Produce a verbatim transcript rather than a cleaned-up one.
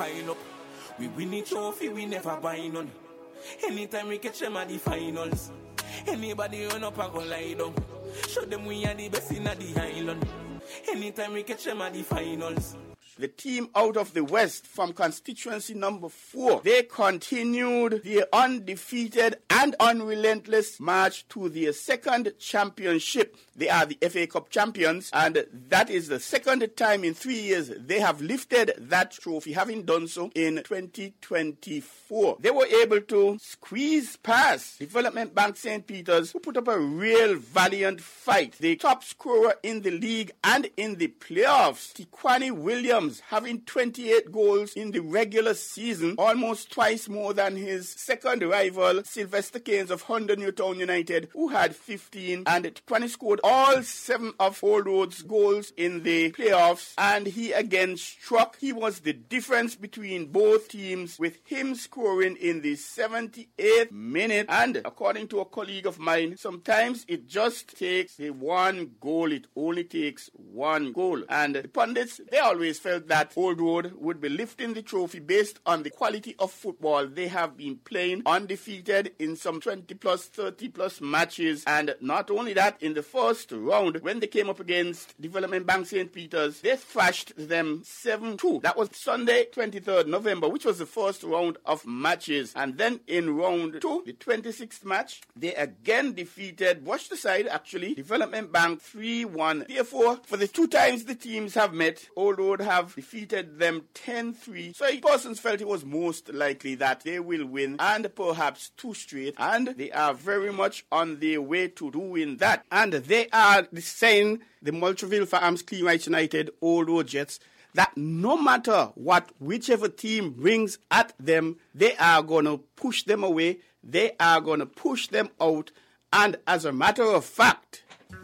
Pile up. We win the trophy, we never buy none. Anytime we catch them at the finals, anybody run up and go lie down. Show them we are the best in the island. Anytime we catch them at the finals. The team out of the West from constituency number four, they continued their undefeated and unrelentless march to their second championship. They are the F A Cup champions, and that is the second time in three years they have lifted that trophy, having done so in twenty twenty-four. They were able to squeeze past Development Bank Saint Peter's, who put up a real valiant fight. The top scorer in the league and in the playoffs, Tiquani Williams, having twenty-eight goals in the regular season, almost twice more than his second rival, Sylvester Keynes of Honda Newtown United, who had fifteen, and Tiquani scored all seven of Old Road's goals in the playoffs, and he again struck. He was the difference between both teams, with him scoring in the seventy-eighth minute, and according to a colleague of mine, sometimes it just takes a one goal. It only takes one goal. And the pundits, they always felt that Old Road would be lifting the trophy based on the quality of football they have been playing, undefeated in some twenty plus, thirty plus matches. And not only that, in the first round, when they came up against Development Bank Saint Peter's, they thrashed them seven two. That was Sunday, twenty-third November, which was the first round of matches. And then in round two, the twenty-sixth match, they again defeated, watch the side actually, Development Bank three one. Therefore, for the two times the teams have met, Old Road have defeated them ten three. So persons felt it was most likely that they will win, and perhaps two straight, and they are very much on their way to doing that. And they are saying, the Moultrie Farms Clean Rights United Old Road Jets, that no matter what whichever team brings at them, they are going to push them away, they are going to push them out, and as a matter of fact,